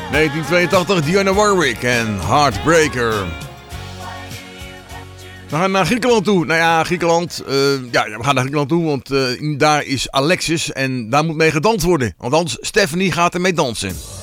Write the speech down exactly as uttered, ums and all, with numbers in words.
negentien tweeëntachtig, Dionne Warwick en Heartbreaker. We gaan naar Griekenland toe. Nou ja, Griekenland. Uh, ja, we gaan naar Griekenland toe, want uh, daar is Alexis en daar moet mee gedanst worden. Althans, Stephanie gaat ermee dansen.